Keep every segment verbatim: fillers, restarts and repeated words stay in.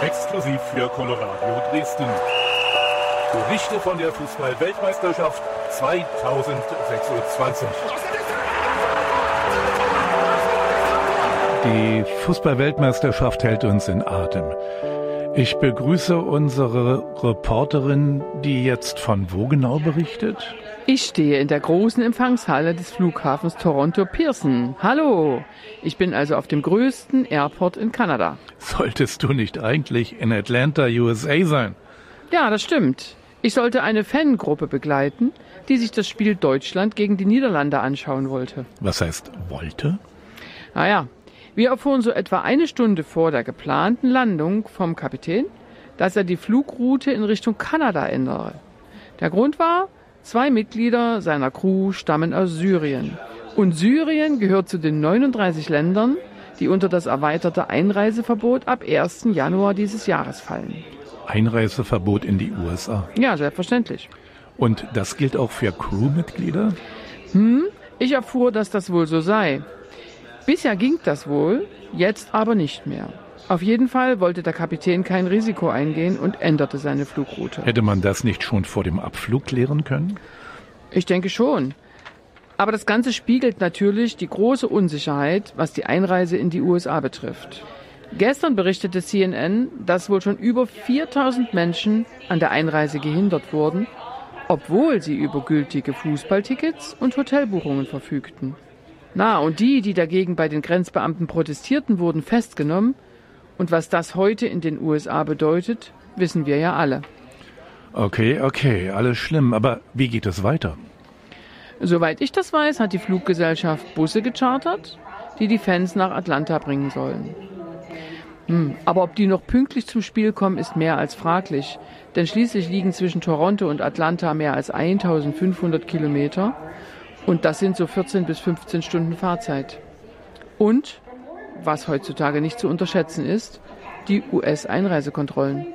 exklusiv für Coloradio Dresden. Berichte von der Fußball-Weltmeisterschaft zweitausendsechsundzwanzig. Die Fußball-Weltmeisterschaft hält uns in Atem. Ich begrüße unsere Reporterin, die jetzt von wo genau berichtet? Ich stehe in der großen Empfangshalle des Flughafens Toronto Pearson. Hallo, ich bin also auf dem größten Airport in Kanada. Solltest du nicht eigentlich in Atlanta, U S A sein? Ja, das stimmt. Ich sollte eine Fangruppe begleiten, die sich das Spiel Deutschland gegen die Niederlande anschauen wollte. Was heißt wollte? Naja, wir erfuhren so etwa eine Stunde vor der geplanten Landung vom Kapitän, dass er die Flugroute in Richtung Kanada ändere. Der Grund war, zwei Mitglieder seiner Crew stammen aus Syrien. Und Syrien gehört zu den neununddreißig Ländern, die unter das erweiterte Einreiseverbot ab ersten Januar dieses Jahres fallen. Einreiseverbot in die U S A? Ja, selbstverständlich. Und das gilt auch für Crewmitglieder? Hm, ich erfuhr, dass das wohl so sei. Bisher ging das wohl, jetzt aber nicht mehr. Auf jeden Fall wollte der Kapitän kein Risiko eingehen und änderte seine Flugroute. Hätte man das nicht schon vor dem Abflug klären können? Ich denke schon. Aber das Ganze spiegelt natürlich die große Unsicherheit, was die Einreise in die U S A betrifft. Gestern berichtete C N N, dass wohl schon über viertausend Menschen an der Einreise gehindert wurden, obwohl sie über gültige Fußballtickets und Hotelbuchungen verfügten. Na, und die, die dagegen bei den Grenzbeamten protestierten, wurden festgenommen. Und was das heute in den U S A bedeutet, wissen wir ja alle. Okay, okay, alles schlimm. Aber wie geht es weiter? Soweit ich das weiß, hat die Fluggesellschaft Busse gechartert, die die Fans nach Atlanta bringen sollen. Hm, aber ob die noch pünktlich zum Spiel kommen, ist mehr als fraglich. Denn schließlich liegen zwischen Toronto und Atlanta mehr als eintausendfünfhundert Kilometer. Und das sind so vierzehn bis fünfzehn Stunden Fahrzeit. Und, was heutzutage nicht zu unterschätzen ist, die U S-Einreisekontrollen.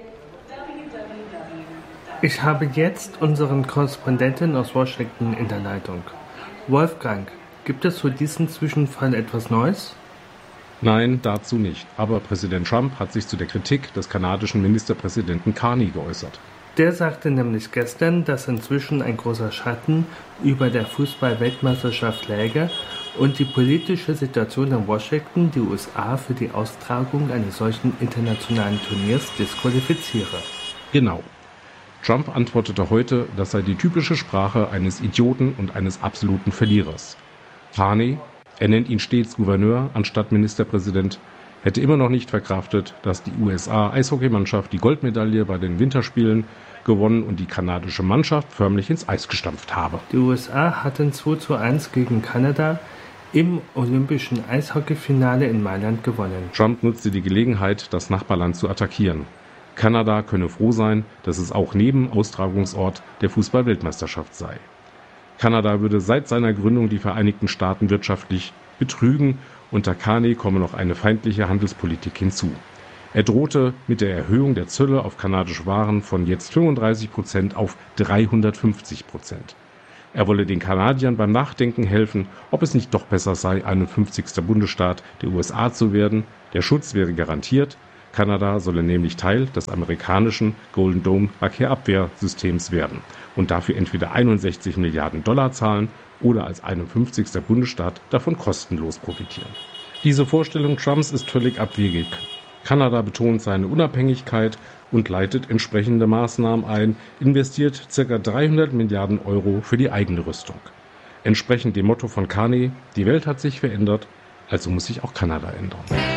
Ich habe jetzt unseren Korrespondenten aus Washington in der Leitung. Wolfgang, gibt es zu diesem Zwischenfall etwas Neues? Nein, dazu nicht. Aber Präsident Trump hat sich zu der Kritik des kanadischen Ministerpräsidenten Carney geäußert. Der sagte nämlich gestern, dass inzwischen ein großer Schatten über der Fußball-Weltmeisterschaft läge und die politische Situation in Washington die U S A für die Austragung eines solchen internationalen Turniers disqualifiziere. Genau. Trump antwortete heute, das sei die typische Sprache eines Idioten und eines absoluten Verlierers. Carney, er nennt ihn stets Gouverneur anstatt Ministerpräsident, hätte immer noch nicht verkraftet, dass die U S A-Eishockeymannschaft die Goldmedaille bei den Winterspielen gewonnen und die kanadische Mannschaft förmlich ins Eis gestampft habe. Die U S A hatten zwei zu eins gegen Kanada im olympischen Eishockeyfinale in Mailand gewonnen. Trump nutzte die Gelegenheit, das Nachbarland zu attackieren. Kanada könne froh sein, dass es auch neben Austragungsort der Fußball-Weltmeisterschaft sei. Kanada würde seit seiner Gründung die Vereinigten Staaten wirtschaftlich betrügen. Unter Carney komme noch eine feindliche Handelspolitik hinzu. Er drohte mit der Erhöhung der Zölle auf kanadische Waren von jetzt fünfunddreißig Prozent auf dreihundertfünfzig Prozent. Er wolle den Kanadiern beim Nachdenken helfen, ob es nicht doch besser sei, einundfünfzigster Bundesstaat der U S A zu werden. Der Schutz wäre garantiert. Kanada solle nämlich Teil des amerikanischen Golden Dome Raketabwehrsystems werden und dafür entweder einundsechzig Milliarden Dollar zahlen oder als einundfünfzigster Bundesstaat davon kostenlos profitieren. Diese Vorstellung Trumps ist völlig abwegig. Kanada betont seine Unabhängigkeit und leitet entsprechende Maßnahmen ein, investiert ca. dreihundert Milliarden Euro für die eigene Rüstung. Entsprechend dem Motto von Carney, die Welt hat sich verändert, also muss sich auch Kanada ändern.